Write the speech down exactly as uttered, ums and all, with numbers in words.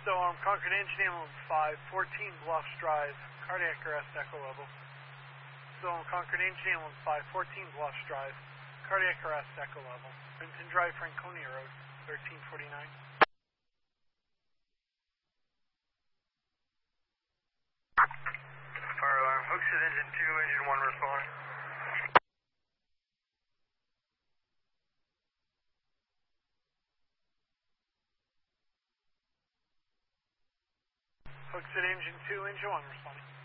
So, um, Concord Engine Ambulance five, fourteen Bluffs Drive, cardiac arrest, echo level. So, um, Concord Engine Ambulance five, fourteen Bluffs Drive, cardiac arrest, echo level. Benton Drive, Franconia Road, thirteen forty-nine. Fire alarm, hooks at engine two, engine one respond. Hooks at engine two, engine one responding.